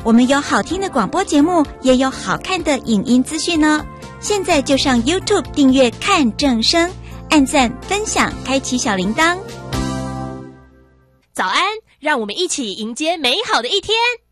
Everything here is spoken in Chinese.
我们有好听的广播节目，也有好看的影音资讯哦。现在就上 YouTube 订阅看正声，按赞分享，开启小铃铛。 早安，让我们一起迎接美好的一天。